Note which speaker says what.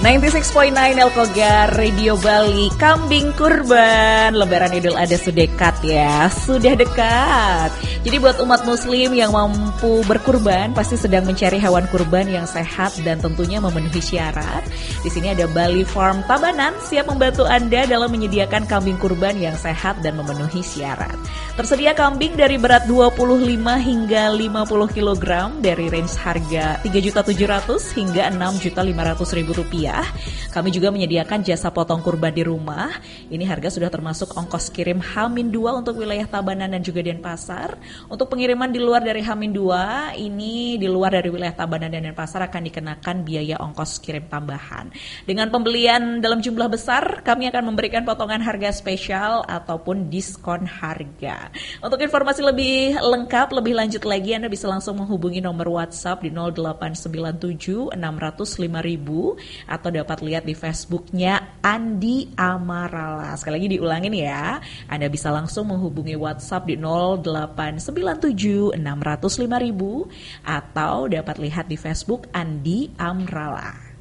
Speaker 1: 96.9 Elkogar Radio Bali, kambing kurban. Lebaran Idul Adha sudah dekat ya, sudah dekat. Jadi buat umat muslim yang mampu berkurban pasti sedang mencari hewan kurban yang sehat dan tentunya memenuhi syarat. Di sini ada Bali Farm Tabanan siap membantu Anda dalam menyediakan kambing kurban yang sehat dan memenuhi syarat. Tersedia kambing dari berat 25 hingga 50 kg dari range harga 3.700.000 hingga 6.500.000 rupiah. Kami juga menyediakan jasa potong kurban di rumah. Ini harga sudah termasuk ongkos kirim H-2 untuk wilayah Tabanan dan juga Denpasar. Untuk pengiriman di luar dari H-2, ini di luar dari wilayah Tabanan dan Denpasar akan dikenakan biaya ongkos kirim tambahan. Dengan pembelian dalam jumlah besar, kami akan memberikan potongan harga spesial ataupun diskon harga. Untuk informasi lebih lengkap, lebih lanjut lagi, Anda bisa langsung menghubungi nomor WhatsApp di 0897 600 5000 atau dapat lihat di Facebooknya Andi Amarala. Sekali lagi diulangin ya, Anda bisa langsung menghubungi WhatsApp di 0897 600 5000 atau dapat lihat di Facebook Andi Amrala.